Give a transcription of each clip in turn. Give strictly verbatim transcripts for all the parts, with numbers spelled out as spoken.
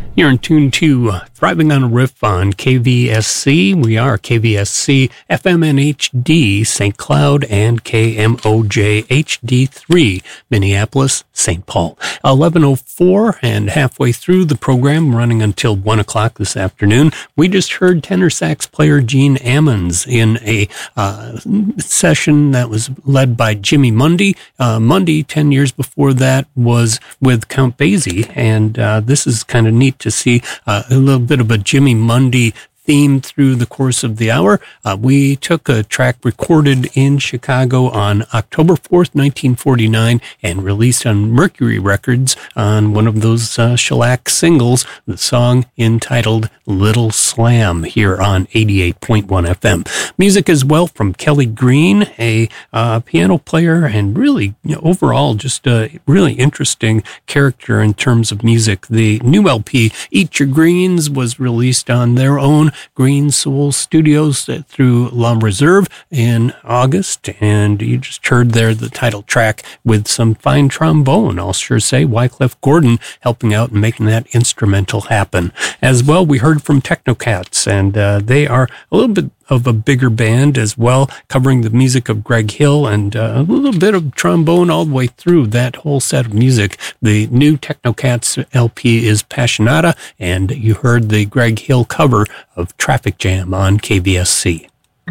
You're in tune to uh, Thriving on a Riff on K V S C. We are K V S C, F M N H D, Saint Cloud, and K M O J H D three, Minneapolis, Saint Paul. eleven oh four, and halfway through the program, running until one o'clock this afternoon, we just heard tenor sax player Gene Ammons in a uh, session that was led by Jimmy Mundy. Uh, Mundy, ten years before that, was with Count Basie, and uh, this is kind of neat to see uh, a little bit of a Jimmy Mundy theme through the course of the hour. Uh, we took a track recorded in Chicago on October fourth, nineteen forty-nine, and released on Mercury Records on one of those uh, shellac singles, the song entitled Little Slam, here on eighty-eight point one F M. Music as well from Kelly Green, a uh, piano player, and really, you know, overall just a really interesting character in terms of music. The new L P, Eat Your Greens, was released on their own Green Soul Studios through La Reserve in August, and you just heard there the title track with some fine trombone. I'll sure say Wycliffe Gordon helping out and making that instrumental happen. As well, we heard from Technocats, and uh, they are a little bit of a bigger band as well, covering the music of Greg Hill, and uh, a little bit of trombone all the way through that whole set of music. The new Technocats L P is Passionata, and you heard the Greg Hill cover of Traffic Jam on K V S C.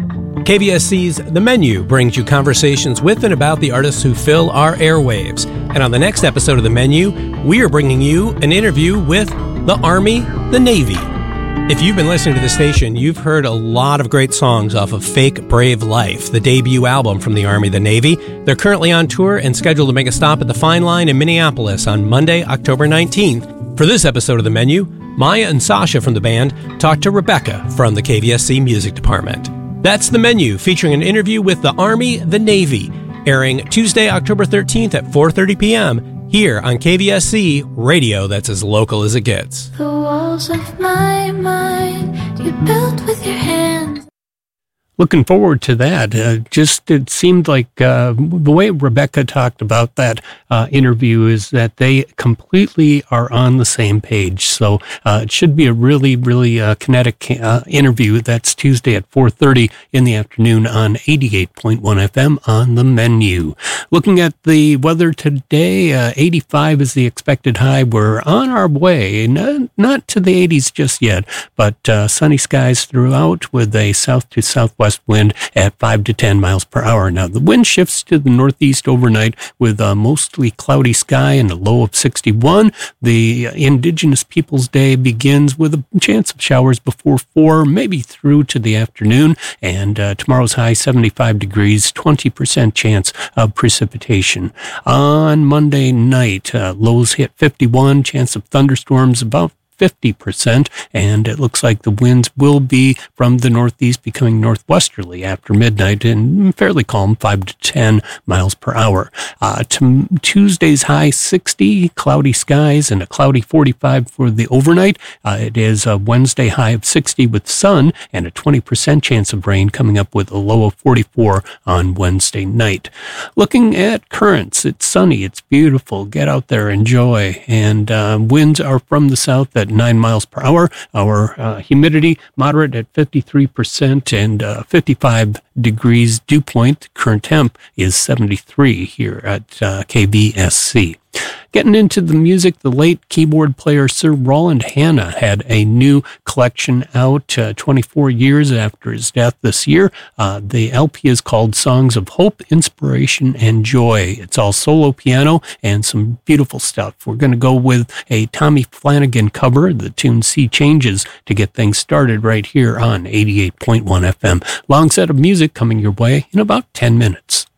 K V S C's The Menu brings you conversations with and about the artists who fill our airwaves. And on the next episode of The Menu, we are bringing you an interview with the Army, the Navy. If you've been listening to the station, you've heard a lot of great songs off of Fake Brave Life, the debut album from the Army, the Navy. They're currently on tour and scheduled to make a stop at the Fine Line in Minneapolis on Monday, October nineteenth. For this episode of The Menu, Maya and Sasha from the band talked to Rebecca from the K V S C Music Department. That's The Menu, featuring an interview with the Army, the Navy, airing Tuesday, October thirteenth at four thirty p.m., here on K V S C, radio that's as local as it gets. The walls of my mind you built with your hands. Looking forward to that. Uh, just it seemed like uh, the way Rebecca talked about that uh, interview is that they completely are on the same page. So uh, it should be a really, really uh, kinetic uh, interview. That's Tuesday at four thirty in the afternoon on eighty-eight point one F M on The Menu. Looking at the weather today, uh, eighty-five is the expected high. We're on our way, not, not to the eighties just yet, but uh, sunny skies throughout with a south to southwest wind at five to ten miles per hour. Now, the wind shifts to the northeast overnight with a mostly cloudy sky and a low of sixty-one. The Indigenous Peoples Day begins with a chance of showers before four, maybe through to the afternoon. And uh, tomorrow's high, seventy-five degrees, twenty percent chance of precipitation. On Monday night, uh, lows hit fifty-one, chance of thunderstorms about fifty percent, and it looks like the winds will be from the northeast becoming northwesterly after midnight and fairly calm, five to ten miles per hour. Uh, t- Tuesday's high, sixty, cloudy skies, and a cloudy forty-five for the overnight. Uh, it is a Wednesday high of sixty with sun and a twenty percent chance of rain, coming up with a low of forty-four on Wednesday night. Looking at currents, it's sunny, it's beautiful, get out there, enjoy, and uh, winds are from the south at nine miles per hour. Our uh, humidity moderate at fifty-three percent and uh, fifty-five degrees dew point. Current temp is seventy-three here at uh, K V S C. Getting into the music, the late keyboard player Sir Roland Hanna had a new collection out uh, twenty-four years after his death this year. Uh, the L P is called Songs of Hope, Inspiration, and Joy. It's all solo piano and some beautiful stuff. We're going to go with a Tommy Flanagan cover, the tune Sea Changes, to get things started right here on eighty-eight point one F M. Long set of music coming your way in about ten minutes.